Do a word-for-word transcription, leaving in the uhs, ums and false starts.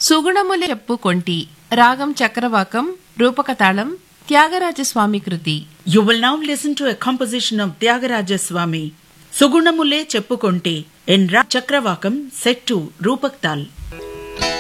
సుగుణములే చెప్పు కొంటి రాగం చక్రవాకం రూపకతాళం త్యాగరాజస్వామి కృతి. You will now listen to a composition of Tyagaraja Swami, Sugunamule Cheppukonte in Ra Chakravakam set to Rupak Tal.